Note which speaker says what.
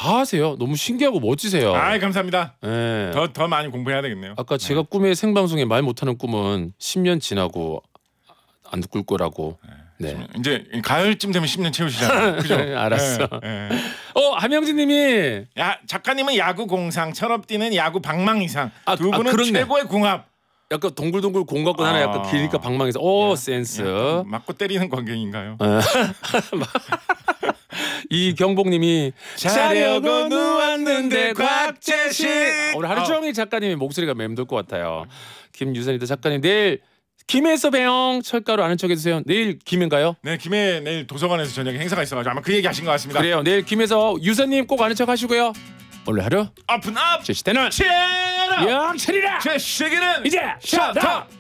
Speaker 1: 다 하세요. 너무 신기하고 멋지세요.
Speaker 2: 아, 감사합니다.
Speaker 1: 네.
Speaker 2: 더 많이 공부해야 되겠네요.
Speaker 1: 아까 제가 꿈에 생방송에 말 못하는 꿈은 10년 지나고 안 꿀 거라고. 네.
Speaker 2: 이제 가을쯤 되면 10년 채우시잖아요. 그죠?
Speaker 1: 알았어.
Speaker 2: 네.
Speaker 1: 함영진님이
Speaker 2: 야, 작가님은 야구 공상, 철업디는 야구 방망이상.
Speaker 1: 아,
Speaker 2: 두 분은
Speaker 1: 그렇네.
Speaker 2: 최고의 궁합.
Speaker 1: 약간 동글동글 공각근 하나 약간 길니까 방망이서 센스.
Speaker 2: 맞고 때리는 관계인가요?
Speaker 1: 이경복님이
Speaker 2: 자려고 누웠는데 곽재식.
Speaker 1: 오늘 하루 종일 작가님의 목소리가 맴돌 것 같아요. 김유선이도 작가님 내일 김해에서 봬요. 철가루 아는 척 해주세요. 내일 김해인가요?
Speaker 2: 네, 김해 내일 도서관에서 저녁에 행사가 있어가지고 아마 그 얘기 하신 것 같습니다.
Speaker 1: 그래요. 내일 김해에서 유선님 꼭 아는 척 하시고요. 오늘 하루
Speaker 2: 오픈 업
Speaker 1: 제시대는
Speaker 2: 체라
Speaker 1: 영철이라
Speaker 2: 제 시계는
Speaker 1: 이제 샷다.